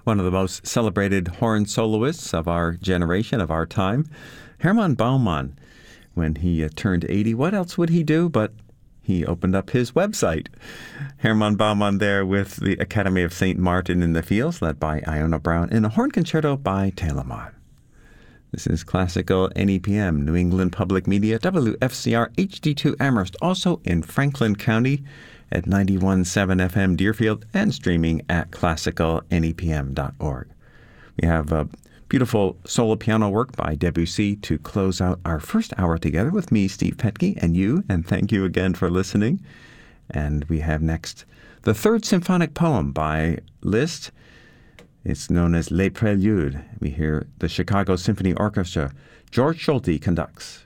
one of the most celebrated horn soloists of our generation, of our time. Hermann Baumann, when he turned 80, what else would he do but he opened up his website. Hermann Baumann there with the Academy of St. Martin in the Fields, led by Iona Brown, in a horn concerto by Telemann. This is Classical NEPM, New England Public Media, WFCR HD2 Amherst, also in Franklin County at 91.7 FM Deerfield, and streaming at classicalnepm.org. We have a beautiful solo piano work by Debussy to close out our first hour together with me, Steve Petke, and you, and thank you again for listening. And we have next the third symphonic poem by Liszt. It's known as Les Préludes. We hear the Chicago Symphony Orchestra. George Solti conducts.